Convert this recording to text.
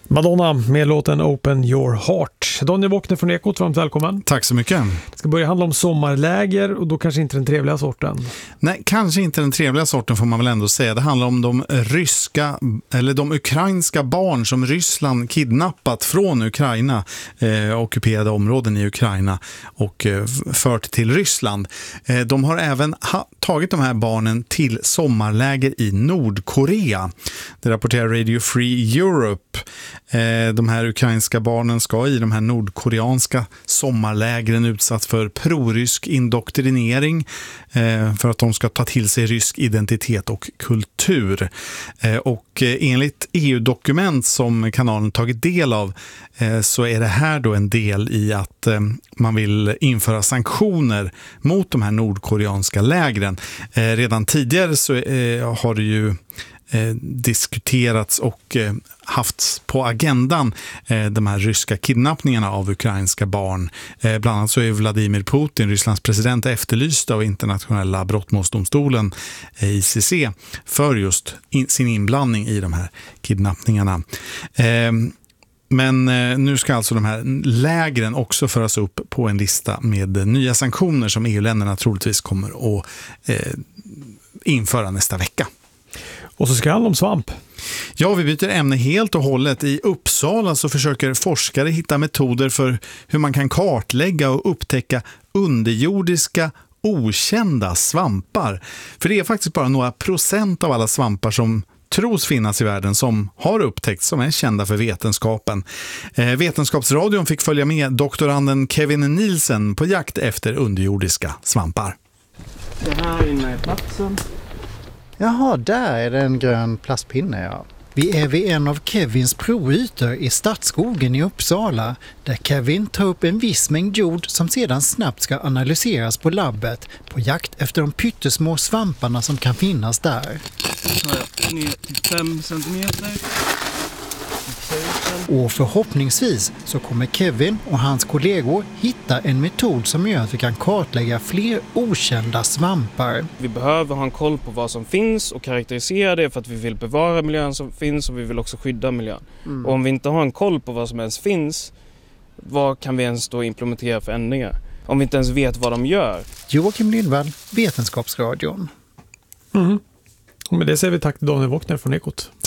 Madonna med låten Open Your Heart. Daniel Wockner från Ekot, varmt välkommen. Tack så mycket. Det ska börja handla om sommarläger och då kanske inte den trevliga sorten. Nej, kanske inte den trevliga sorten får man väl ändå säga. Det handlar om de ukrainska barn som Ryssland kidnappat från Ukraina, ockuperade områden i Ukraina och fört till Ryssland. De har även tagit de här barnen till sommarläger i Nordkorea. Det rapporterar Radio Free Europe. De här ukrainska barnen ska i de här nordkoreanska sommarlägren utsatts för prorysk indoktrinering för att de ska ta till sig rysk identitet och kultur. Och enligt EU-dokument som kanalen tagit del av så är det här då en del i att man vill införa sanktioner mot de här nordkoreanska lägren. Redan tidigare så har det ju diskuterats och haft på agendan de här ryska kidnappningarna av ukrainska barn. Bland annat så är Vladimir Putin, Rysslands president, efterlyst av internationella brottmålsdomstolen ICC för just sin inblandning i de här kidnappningarna. Men nu ska alltså de här lägren också föras upp på en lista med nya sanktioner som EU-länderna troligtvis kommer att införa nästa vecka. Och så ska det handla om svamp. Ja, vi byter ämne helt och hållet. I Uppsala så försöker forskare hitta metoder för hur man kan kartlägga och upptäcka underjordiska okända svampar. För det är faktiskt bara några procent av alla svampar som tros finnas i världen som har upptäckts, som är kända för vetenskapen. Vetenskapsradion fick följa med doktoranden Kevin Nielsen på jakt efter underjordiska svampar. Det här inne är platsen. Jaha, där är det en grön plastpinne, ja. Vi är vid en av Kevins provytor i Stadsskogen i Uppsala, där Kevin tar upp en viss mängd jord som sedan snabbt ska analyseras på labbet på jakt efter de pyttesmå svamparna som kan finnas där. Så tar jag ner till 5 centimeter. Och förhoppningsvis så kommer Kevin och hans kollegor hitta en metod som gör att vi kan kartlägga fler okända svampar. Vi behöver ha en koll på vad som finns och karaktärisera det för att vi vill bevara miljön som finns och vi vill också skydda miljön. Och om vi inte har en koll på vad som ens finns, vad kan vi ens då implementera för ändringar? Om vi inte ens vet vad de gör. Joakim Lindvall, Vetenskapsradion. Och med det säger vi tack till Daniel Wockner från Ekot.